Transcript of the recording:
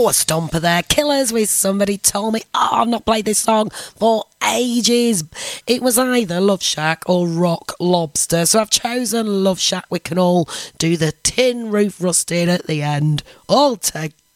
Oh, a stomper there. Killers with Somebody Told Me. Oh, I've not played this song for ages. It was either Love Shack or Rock Lobster. So I've chosen Love Shack. We can all do the tin roof rusted at the end. All together.